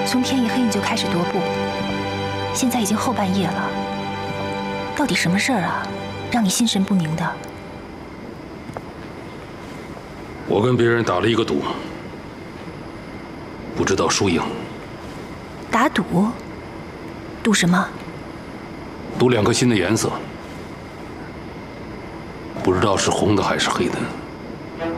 从天一黑你就开始踱步，现在已经后半夜了，到底什么事儿啊，让你心神不宁的？ 我跟别人打了一个赌，不知道输赢。 打赌？赌什么？ 赌2个心的颜色，不知道是红的还是黑的。